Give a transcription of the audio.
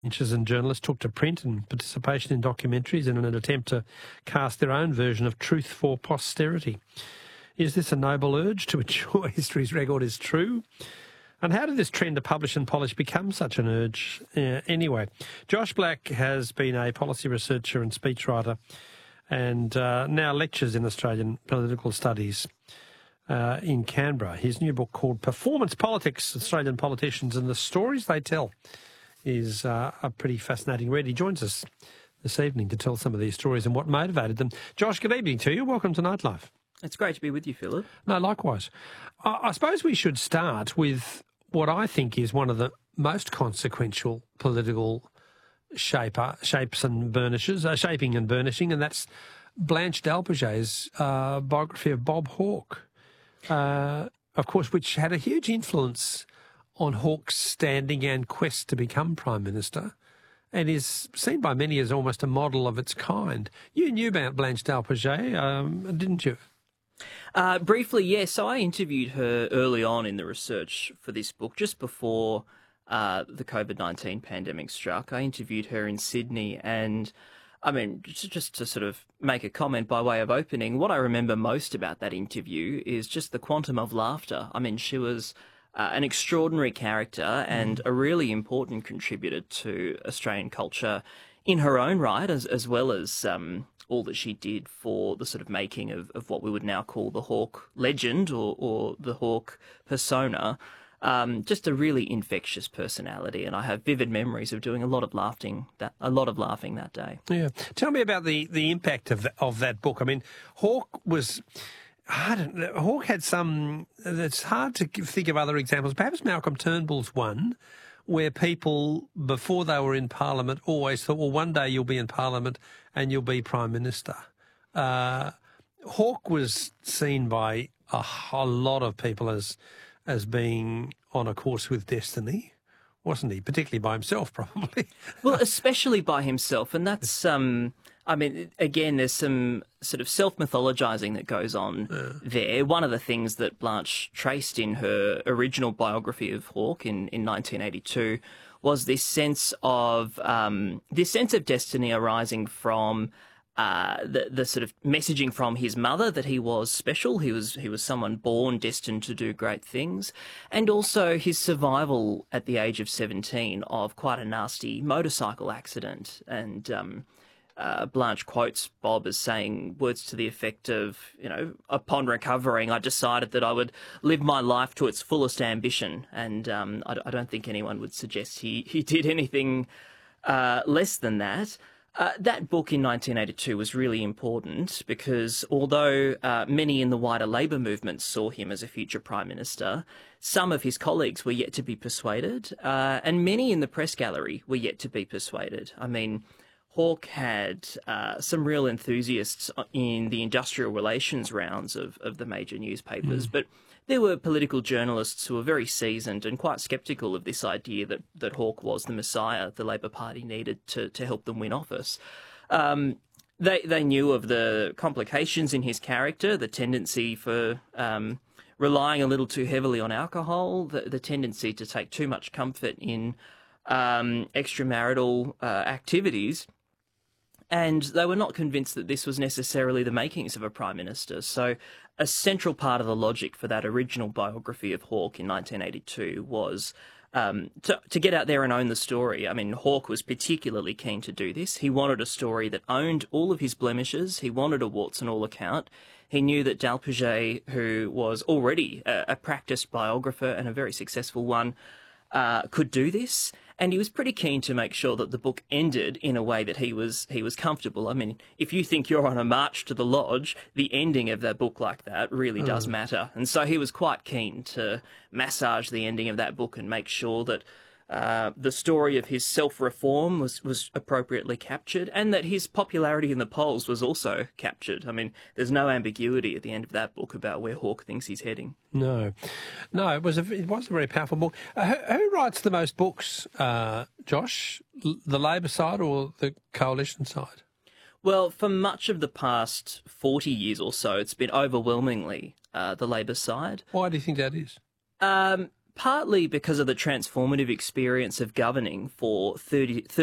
Inches and journalists took to print and participation in documentaries in an attempt to cast their own version of truth for posterity. Is this a noble urge to ensure history's record is true? And how did this trend to publish and polish become such an urge anyway? Josh Black has been a policy researcher and speechwriter and now lectures in Australian political studies in Canberra. His new book called Performance Politics, Australian Politicians and the Stories They Tell is a pretty fascinating read. He joins us this evening to tell some of these stories and what motivated them. Josh, good evening to you. Welcome to Nightlife. It's great to be with you, Philip. No, likewise. I suppose we should start with what I think is one of the most consequential political shapes and burnishes, shaping and burnishing, and that's Blanche Dalpaget's biography of Bob Hawke, of course, which had a huge influence on Hawke's standing and quest to become Prime Minister, and is seen by many as almost a model of its kind. You knew about Blanche Dalpaget, didn't you? Briefly, yes. So I interviewed her early on in the research for this book, just before the COVID-19 pandemic struck. I interviewed her in Sydney, and I mean, just to sort of make a comment by way of opening, what I remember most about that interview is just the quantum of laughter. I mean, she was an extraordinary character and a really important contributor to Australian culture in her own right, as well as all that she did for the sort of making of what we would now call the Hawke legend or the Hawke persona. Just a really infectious personality, and I have vivid memories of doing a lot of laughing that day. Yeah, tell me about the impact of that book. I mean, Hawke was. Hawke had some. It's hard to think of other examples. Perhaps Malcolm Turnbull's one, where people before they were in Parliament always thought, "Well, one day you'll be in Parliament and you'll be Prime Minister." Hawke was seen by a lot of people as being on a course with destiny, wasn't he? Particularly by himself, probably. Well, especially by himself, and that's. I mean, again, there's some sort of self-mythologizing that goes on there. One of the things that Blanche traced in her original biography of Hawke in 1982 was this sense of destiny arising from the sort of messaging from his mother that he was special. He was someone born destined to do great things, and also his survival at the age of 17 of quite a nasty motorcycle accident. And Blanche quotes Bob as saying words to the effect of, upon recovering, I decided that I would live my life to its fullest ambition. And I don't think anyone would suggest he did anything less than that. That book in 1982 was really important because although many in the wider Labor movement saw him as a future Prime Minister, some of his colleagues were yet to be persuaded, and many in the press gallery were yet to be persuaded. I mean, Hawke had some real enthusiasts in the industrial relations rounds of the major newspapers, but there were political journalists who were very seasoned and quite sceptical of this idea that Hawke was the messiah the Labor Party needed to help them win office. They knew of the complications in his character, the tendency for relying a little too heavily on alcohol, the tendency to take too much comfort in extramarital activities. And they were not convinced that this was necessarily the makings of a Prime Minister. So a central part of the logic for that original biography of Hawke in 1982 was to get out there and own the story. I mean, Hawke was particularly keen to do this. He wanted a story that owned all of his blemishes. He wanted a warts and all account. He knew that Dalpaget, who was already a practiced biographer and a very successful one, could do this, and he was pretty keen to make sure that the book ended in a way that he was comfortable. I mean, if you think you're on a march to the lodge, the ending of that book like that really does matter. And so he was quite keen to massage the ending of that book and make sure that the story of his self-reform was appropriately captured, and that his popularity in the polls was also captured. I mean, there's no ambiguity at the end of that book about where Hawke thinks he's heading. No, it was a very powerful book. Who writes the most books, Josh? The Labor side or the Coalition side? Well, for much of the past 40 years or so, it's been overwhelmingly the Labor side. Why do you think that is? partly because of the transformative experience of governing for 30